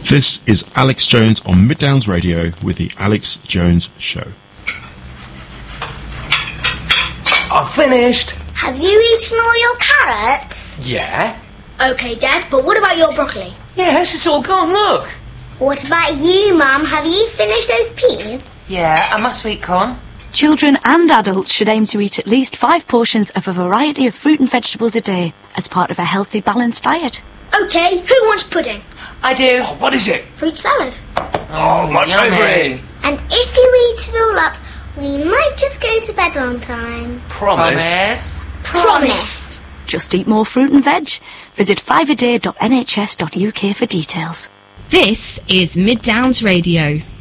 This is Alex Jones on Mid Downs Radio with the Alex Jones Show. I've finished. Have you eaten all your carrots? Yeah. OK, Dad, but what about your broccoli? Yes, it's all gone, look. What about you, Mum? Have you finished those peas? Yeah, and my sweet corn. Children and adults should aim to eat at least 5 portions of a variety of fruit and vegetables a day as part of a healthy, balanced diet. OK, who wants pudding? I do. Oh, what is it? Fruit salad. Oh, my yummy. favourite. And if you eat it all up, we might just go to bed on time. Promise. Promise. Just eat more fruit and veg. Visit 5aday.nhs.uk for details. This is Mid Downs Radio.